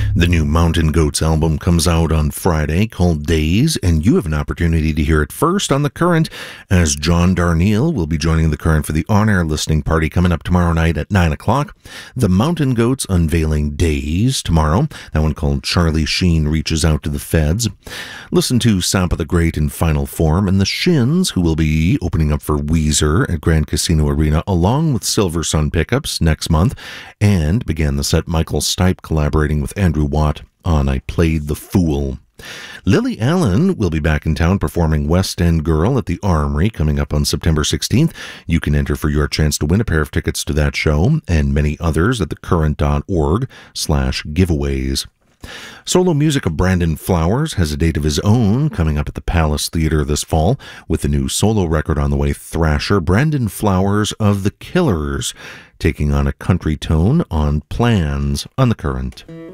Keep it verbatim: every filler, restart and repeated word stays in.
The new Mountain Goats album comes out on Friday called Days, and you have an opportunity to hear it first on The Current, as John Darnielle will be joining The Current for the on-air listening party coming up tomorrow night at nine o'clock. The Mountain Goats unveiling Days tomorrow, that one called Charlie Sheen Reaches Out to the Feds. Listen to Sampa the Great in final form, and the Shins, who will be opening up for Weezer at Grand Casino Arena, along with Silver Sun Pickups next month, and began the set Michael Stipe collaborating with Andrew Watt on I Played the Fool. Lily Allen will be back in town performing West End Girl at the Armory coming up on September sixteenth. You can enter for your chance to win a pair of tickets to that show and many others at thecurrent.org slash giveaways. Solo music of Brandon Flowers has a date of his own coming up at the Palace Theatre this fall. With the new solo record on the way, Thrasher, Brandon Flowers of The Killers taking on a country tone on Plans on The Current.